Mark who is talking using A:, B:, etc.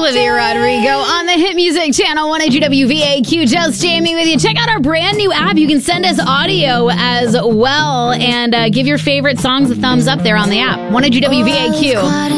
A: Olivia Rodrigo on the Hit Music Channel, 102 WVAQ. Just jamming with you. Check out our brand new app. You can send us audio as well and give your favorite songs a thumbs up there on the app. 102 WVAQ.